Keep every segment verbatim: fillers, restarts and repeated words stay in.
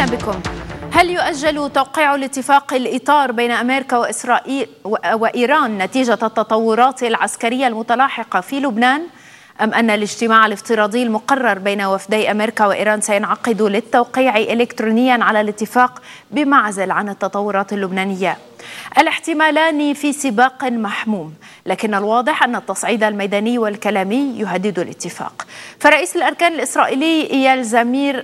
بكم. هل يؤجل توقيع الاتفاق الإطار بين أمريكا وإسرائيل وإيران نتيجة التطورات العسكرية المتلاحقة في لبنان؟ أم أن الاجتماع الافتراضي المقرر بين وفدي أمريكا وإيران سينعقد للتوقيع إلكترونيا على الاتفاق بمعزل عن التطورات اللبنانية؟ الاحتمالان في سباق محموم، لكن الواضح أن التصعيد الميداني والكلامي يهدد الاتفاق. فرئيس الأركان الإسرائيلي إيال زمير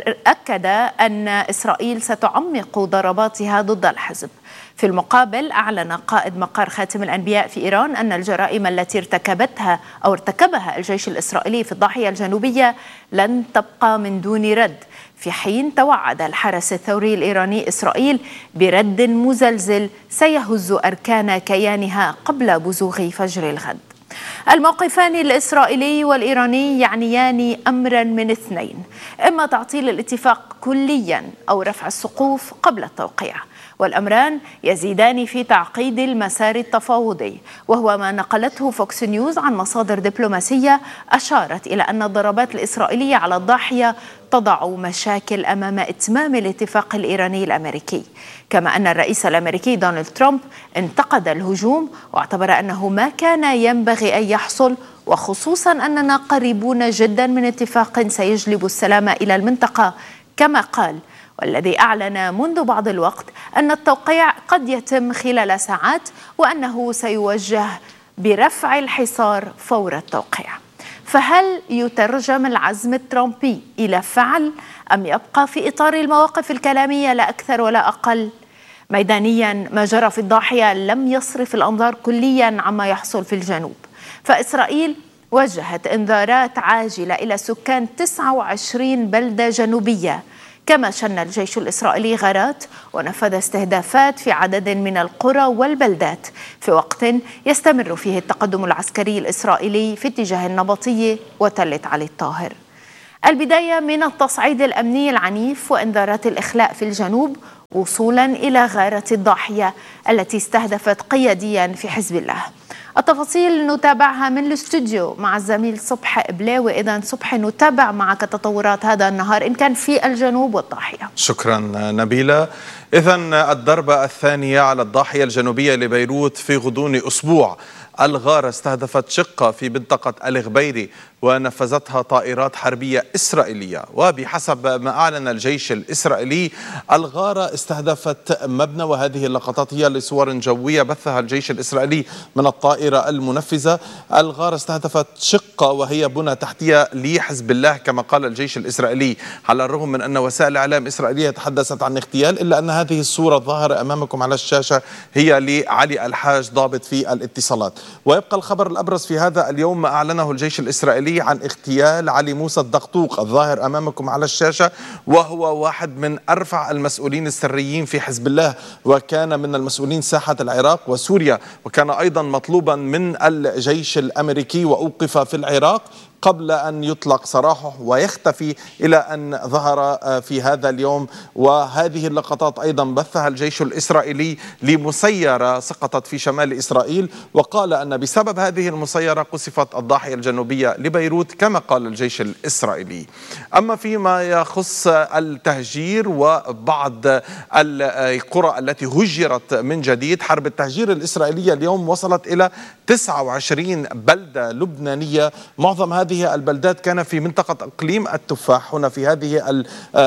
أكد أن إسرائيل ستعمق ضرباتها ضد الحزب. في المقابل أعلن قائد مقر خاتم الأنبياء في إيران أن الجرائم التي ارتكبتها أو ارتكبها الجيش الإسرائيلي في الضاحية الجنوبية لن تبقى من دون رد، في حين توعد الحرس الثوري الإيراني إسرائيل برد مزلزل سيهز أركان كيانها قبل بزوغ فجر الغد. الموقفان الإسرائيلي والإيراني يعنيان أمرا من اثنين: إما تعطيل الاتفاق كليا أو رفع السقوف قبل التوقيع، والأمران يزيدان في تعقيد المسار التفاوضي، وهو ما نقلته فوكس نيوز عن مصادر دبلوماسية أشارت إلى أن الضربات الإسرائيلية على الضاحية تضع مشاكل أمام إتمام الاتفاق الإيراني الأمريكي. كما أن الرئيس الأمريكي دونالد ترامب انتقد الهجوم واعتبر أنه ما كان ينبغي أن يحصل، وخصوصا أننا قريبون جدا من اتفاق سيجلب السلام إلى المنطقة، كما قال، والذي أعلن منذ بعض الوقت أن التوقيع قد يتم خلال ساعات وأنه سيوجه برفع الحصار فور التوقيع. فهل يترجم العزم الترامبي إلى فعل أم يبقى في إطار المواقف الكلامية لا أكثر ولا أقل؟ ميدانيا ما جرى في الضاحية لم يصرف الأنظار كليا عما يحصل في الجنوب، فإسرائيل وجهت إنذارات عاجلة إلى سكان تسعة وعشرين بلدة جنوبية، كما شن الجيش الإسرائيلي غارات ونفذ استهدافات في عدد من القرى والبلدات في وقت يستمر فيه التقدم العسكري الإسرائيلي في اتجاه النبطية وتلة علي الطاهر. البداية من التصعيد الأمني العنيف وإنذارات الإخلاء في الجنوب وصولا إلى غارة الضاحية التي استهدفت قياديا في حزب الله. التفاصيل نتابعها من الاستوديو مع الزميل صبح إبلاوي. إذن صبح، نتابع معك تطورات هذا النهار إن كان في الجنوب والضاحية. شكرا نبيلة. إذن الضربة الثانية على الضاحية الجنوبية لبيروت في غضون أسبوع. الغارة استهدفت شقة في منطقة الغبيري ونفذتها طائرات حربية إسرائيلية، وبحسب ما أعلن الجيش الإسرائيلي الغارة استهدفت مبنى، وهذه اللقطات هي لصور جوية بثها الجيش الإسرائيلي من الطائرة المنفذة. الغارة استهدفت شقة وهي بنى تحتية لحزب الله كما قال الجيش الإسرائيلي، على الرغم من أن وسائل إعلام إسرائيلية تحدثت عن اغتيال، إلا أن هذه الصورة الظاهرة أمامكم على الشاشة هي لعلي الحاج ضابط في الاتصالات. ويبقى الخبر الأبرز في هذا اليوم ما أعلنه الجيش الإسرائيلي عن اغتيال علي موسى الدقطوق الظاهر أمامكم على الشاشة، وهو واحد من أرفع المسؤولين السريين في حزب الله، وكان من المسؤولين ساحة العراق وسوريا، وكان أيضا مطلوبا من الجيش الأمريكي وأوقف في العراق قبل أن يطلق سراحه ويختفي إلى أن ظهر في هذا اليوم. وهذه اللقطات أيضا بثها الجيش الإسرائيلي لمسيرة سقطت في شمال إسرائيل، وقال أن بسبب هذه المسيرة قصفت الضاحية الجنوبية لبيروت كما قال الجيش الإسرائيلي. أما فيما يخص التهجير وبعض القرى التي هجرت من جديد، حرب التهجير الإسرائيلية اليوم وصلت إلى تسعة وعشرين بلدة لبنانية. معظم هذه البلدات كان في منطقة إقليم التفاح هنا في هذه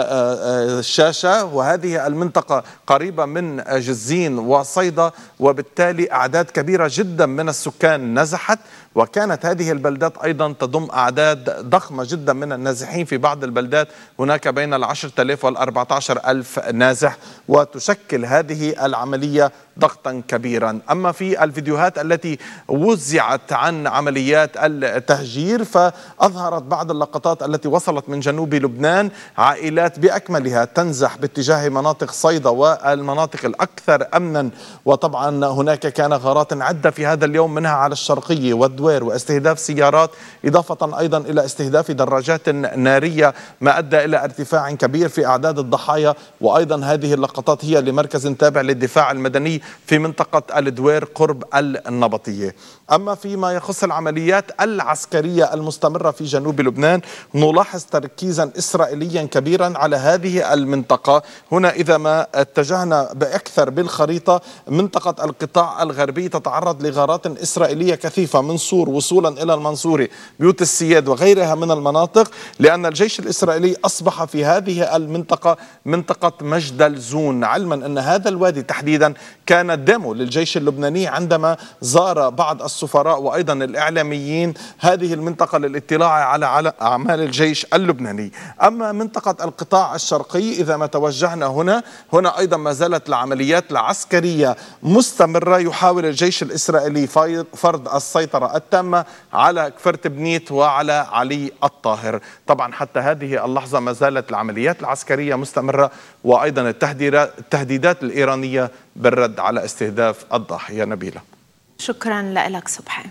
الشاشة، وهذه المنطقة قريبة من جزين وصيدا، وبالتالي أعداد كبيرة جدا من السكان نزحت. وكانت هذه البلدات أيضا تضم أعداد ضخمة جدا من النازحين، في بعض البلدات هناك بين العشرة آلاف والأربعة عشر ألف نازح، وتشكل هذه العملية ضغطا كبيرا. أما في الفيديوهات التي وزعت عن عمليات التهجير فأظهرت بعض اللقطات التي وصلت من جنوب لبنان عائلات بأكملها تنزح باتجاه مناطق صيدا والمناطق الأكثر أمنا. وطبعا هناك كان غارات عدة في هذا اليوم، منها على الشرقية والدولة دوير واستهداف سيارات، إضافة أيضا إلى استهداف دراجات نارية، ما أدى إلى ارتفاع كبير في أعداد الضحايا. وأيضا هذه اللقطات هي لمركز تابع للدفاع المدني في منطقة الدوير قرب النبطية. أما فيما يخص العمليات العسكرية المستمرة في جنوب لبنان، نلاحظ تركيزا إسرائيليا كبيرا على هذه المنطقة. هنا إذا ما اتجهنا بأكثر بالخريطة، منطقة القطاع الغربي تتعرض لغارات إسرائيلية كثيفة من صور وصولا إلى المنصوري، بيوت السياد وغيرها من المناطق، لأن الجيش الإسرائيلي أصبح في هذه المنطقة منطقة مجدل زون، علما أن هذا الوادي تحديدا كان ديمو للجيش اللبناني عندما زار بعض السفراء وأيضا الإعلاميين هذه المنطقة للاطلاع على أعمال الجيش اللبناني. أما منطقة القطاع الشرقي إذا ما توجهنا هنا هنا أيضا ما زالت العمليات العسكرية مستمرة، يحاول الجيش الإسرائيلي فرض السيطرة التامة على كفرت بنيت وعلى علي الطاهر. طبعا حتى هذه اللحظة ما زالت العمليات العسكرية مستمرة، وأيضا التهديدات الإيرانية بالرد على استهداف الضاحية. نبيلة، شكرا لك سبحان.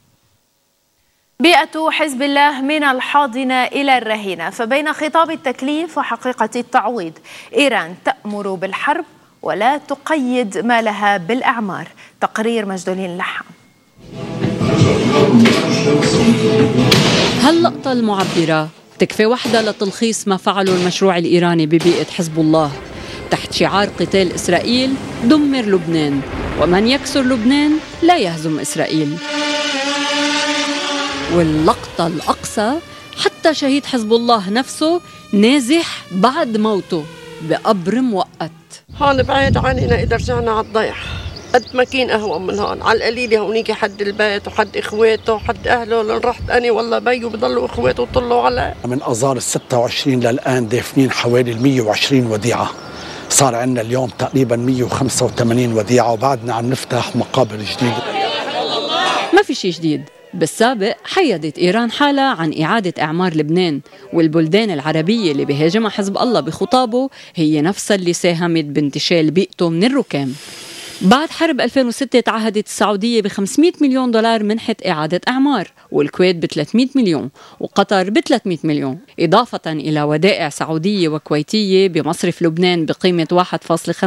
بيئة حزب الله من الحاضنة إلى الرهينة، فبين خطاب التكليف وحقيقة التعويض، إيران تأمر بالحرب ولا تقيد ما لها بالأعمار. تقرير مجدولين لحام. هاللقطة المعبرة تكفي وحدة لتلخيص ما فعله المشروع الإيراني ببيئة حزب الله تحت شعار قتال إسرائيل دمر لبنان، ومن يكسر لبنان لا يهزم إسرائيل. واللقطة الأقصى حتى شهيد حزب الله نفسه نازح بعد موته بقبر مؤقت. هون بعيد عننا إذا رجعنا على الضيح، قد ما كين أهون من هون. على القليلة هونيك حد البيت وحد إخواته وحد أهله، لأن رحت أنا والله بي وبضلوا إخواته وطلوا علي. من أذار الستة وعشرين للآن دافنين حوالي المية وعشرين وديعة، صار عندنا اليوم تقريبا مية وخمسة وثمانين وديعة، وبعدنا عم نفتح مقابر جديدة. ما في شيء جديد. بالسابق حيدت إيران حالها عن إعادة إعمار لبنان، والبلدان العربية اللي بهاجمها حزب الله بخطابه هي نفسها اللي ساهمت بانتشال بيئته من الركام. بعد حرب ألفين وستة تعهدت السعودية ب خمسمئة مليون دولار منحة إعادة إعمار، والكويت ب ثلاثمئة مليون، وقطر ب ثلاثمئة مليون، إضافة إلى ودائع سعودية وكويتية بمصرف لبنان بقيمة واحد فاصلة خمسة